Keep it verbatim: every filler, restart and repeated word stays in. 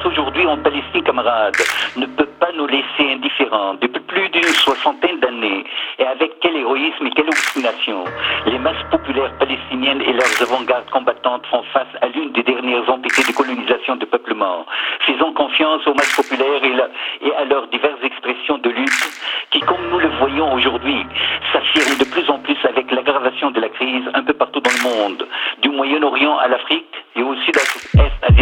passe aujourd'hui en Palestine, camarades, ne peut pas nous laisser indifférents. Depuis plus d'une soixantaine d'années, et avec quel héroïsme et quelle obstination, les masses populaires palestiniennes et leurs avant-gardes combattantes font face à l'une des dernières entités de colonisation de peuplement, faisant confiance aux masses populaires et, la, et à leurs diverses expressions de lutte qui, comme nous le voyons aujourd'hui, s'affirment de plus en plus avec l'aggravation de la crise un peu partout dans le monde, du Moyen-Orient à l'Afrique et au sud-est asiatique.